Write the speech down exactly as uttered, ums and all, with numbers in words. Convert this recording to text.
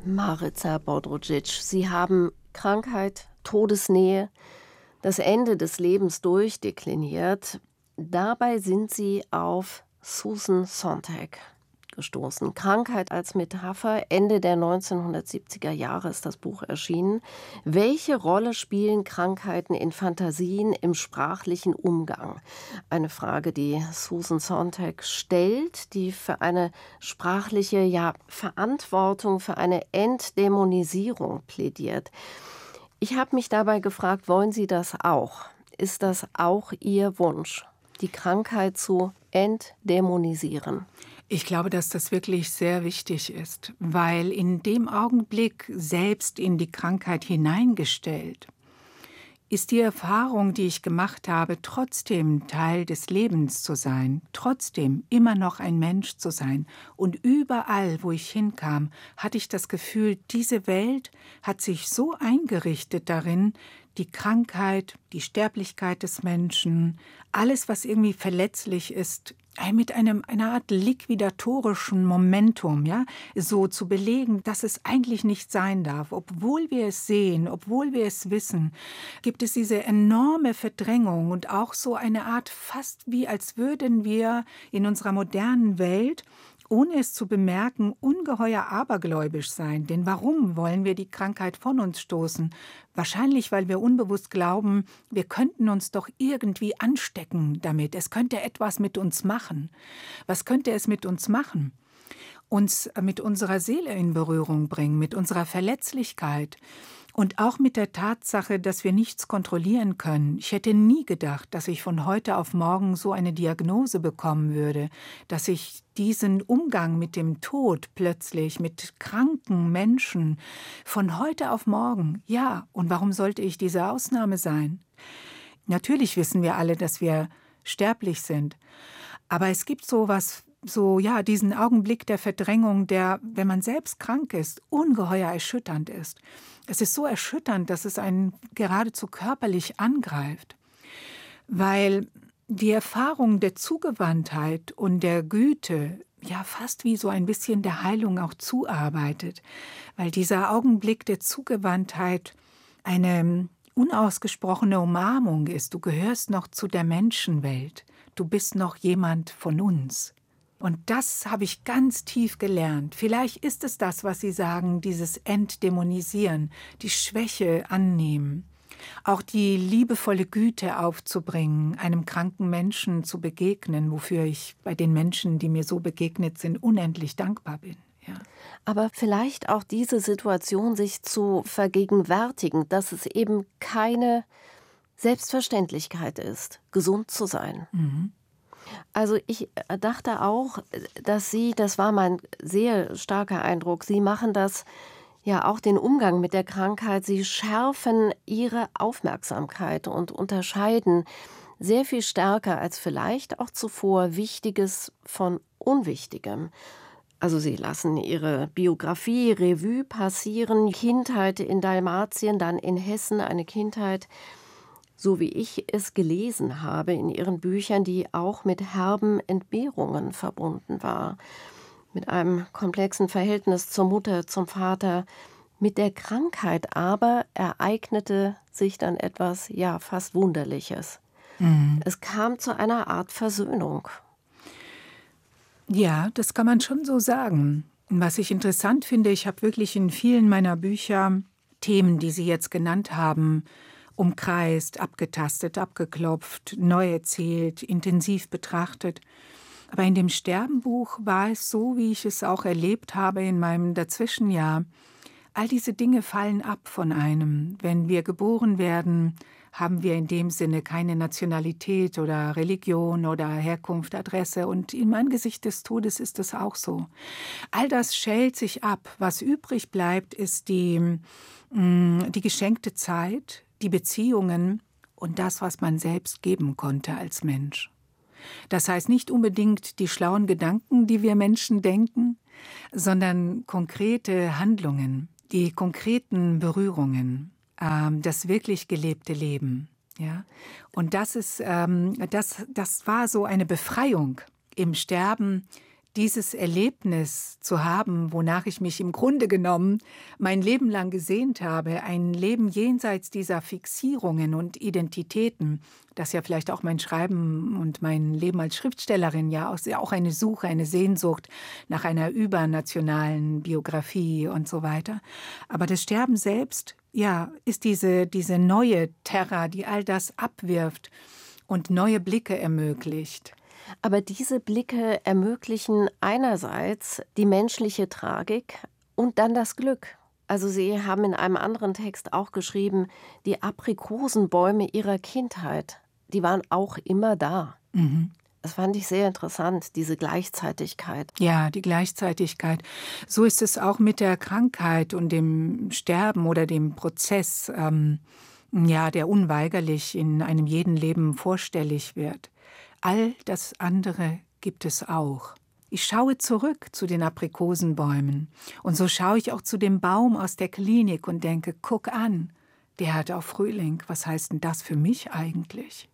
Marica Bodrucic, Sie haben Krankheit, Todesnähe, das Ende des Lebens durchdekliniert. Dabei sind Sie auf Susan Sontag gestoßen. Krankheit als Metapher. Ende der neunzehnhundertsiebziger Jahre ist das Buch erschienen. Welche Rolle spielen Krankheiten in Fantasien im sprachlichen Umgang? Eine Frage, die Susan Sontag stellt, die für eine sprachliche, ja, Verantwortung, für eine Entdämonisierung plädiert. Ich habe mich dabei gefragt, wollen Sie das auch? Ist das auch Ihr Wunsch, die Krankheit zu entdämonisieren? Ich glaube, dass das wirklich sehr wichtig ist, weil in dem Augenblick selbst in die Krankheit hineingestellt, ist die Erfahrung, die ich gemacht habe, trotzdem Teil des Lebens zu sein, trotzdem immer noch ein Mensch zu sein. Und überall, wo ich hinkam, hatte ich das Gefühl, diese Welt hat sich so eingerichtet darin, die Krankheit, die Sterblichkeit des Menschen, alles, was irgendwie verletzlich ist, mit einem, einer Art liquidatorischen Momentum, ja, so zu belegen, dass es eigentlich nicht sein darf. Obwohl wir es sehen, obwohl wir es wissen, gibt es diese enorme Verdrängung und auch so eine Art, fast wie als würden wir in unserer modernen Welt, ohne es zu bemerken, ungeheuer abergläubisch sein. Denn warum wollen wir die Krankheit von uns stoßen? Wahrscheinlich, weil wir unbewusst glauben, wir könnten uns doch irgendwie anstecken damit. Es könnte etwas mit uns machen. Was könnte es mit uns machen? Uns mit unserer Seele in Berührung bringen, mit unserer Verletzlichkeit. Und auch mit der Tatsache, dass wir nichts kontrollieren können. Ich hätte nie gedacht, dass ich von heute auf morgen so eine Diagnose bekommen würde, dass ich diesen Umgang mit dem Tod plötzlich, mit kranken Menschen, von heute auf morgen, ja, und warum sollte ich diese Ausnahme sein? Natürlich wissen wir alle, dass wir sterblich sind, aber es gibt so was, so, ja, diesen Augenblick der Verdrängung, der, wenn man selbst krank ist, ungeheuer erschütternd ist. Es ist so erschütternd, dass es einen geradezu körperlich angreift, weil die Erfahrung der Zugewandtheit und der Güte ja fast wie so ein bisschen der Heilung auch zuarbeitet, weil dieser Augenblick der Zugewandtheit eine unausgesprochene Umarmung ist. Du gehörst noch zu der Menschenwelt, du bist noch jemand von uns. Und das habe ich ganz tief gelernt. Vielleicht ist es das, was Sie sagen, dieses Entdämonisieren, die Schwäche annehmen, auch die liebevolle Güte aufzubringen, einem kranken Menschen zu begegnen, wofür ich bei den Menschen, die mir so begegnet sind, unendlich dankbar bin. Ja. Aber vielleicht auch diese Situation sich zu vergegenwärtigen, dass es eben keine Selbstverständlichkeit ist, gesund zu sein. Mhm. Also ich dachte auch, dass Sie, das war mein sehr starker Eindruck, Sie machen das ja auch den Umgang mit der Krankheit, Sie schärfen Ihre Aufmerksamkeit und unterscheiden sehr viel stärker als vielleicht auch zuvor Wichtiges von Unwichtigem. Also Sie lassen Ihre Biografie Revue passieren, Kindheit in Dalmatien, dann in Hessen, eine Kindheit, so wie ich es gelesen habe in Ihren Büchern, die auch mit herben Entbehrungen verbunden war. Mit einem komplexen Verhältnis zur Mutter, zum Vater. Mit der Krankheit aber ereignete sich dann etwas, ja, fast Wunderliches. Mhm. Es kam zu einer Art Versöhnung. Ja, das kann man schon so sagen. Was ich interessant finde, ich habe wirklich in vielen meiner Bücher Themen, die Sie jetzt genannt haben, umkreist, abgetastet, abgeklopft, neu erzählt, intensiv betrachtet. Aber in dem Sterbenbuch war es so, wie ich es auch erlebt habe in meinem Dazwischenjahr. All diese Dinge fallen ab von einem. Wenn wir geboren werden, haben wir in dem Sinne keine Nationalität oder Religion oder Herkunft, Adresse. Und im Angesicht des Todes ist es auch so. All das schält sich ab. Was übrig bleibt, ist die, mh, die geschenkte Zeit, die Beziehungen und das, was man selbst geben konnte als Mensch. Das heißt nicht unbedingt die schlauen Gedanken, die wir Menschen denken, sondern konkrete Handlungen, die konkreten Berührungen, ähm, das wirklich gelebte Leben. Ja? Und das ist, ähm, das, das war so eine Befreiung im Sterben, dieses Erlebnis zu haben, wonach ich mich im Grunde genommen mein Leben lang gesehnt habe, ein Leben jenseits dieser Fixierungen und Identitäten, das ja vielleicht auch mein Schreiben und mein Leben als Schriftstellerin ja auch, ja auch eine Suche, eine Sehnsucht nach einer übernationalen Biografie und so weiter. Aber das Sterben selbst, ja, ist diese, diese neue Terra, die all das abwirft und neue Blicke ermöglicht. Aber diese Blicke ermöglichen einerseits die menschliche Tragik und dann das Glück. Also Sie haben in einem anderen Text auch geschrieben, die Aprikosenbäume Ihrer Kindheit, die waren auch immer da. Mhm. Das fand ich sehr interessant, diese Gleichzeitigkeit. Ja, die Gleichzeitigkeit. So ist es auch mit der Krankheit und dem Sterben oder dem Prozess, ähm, ja, der unweigerlich in einem jeden Leben vorstellig wird. All das andere gibt es auch. Ich schaue zurück zu den Aprikosenbäumen und so schaue ich auch zu dem Baum aus der Klinik und denke, guck an, der hat auch Frühling. Was heißt denn das für mich eigentlich?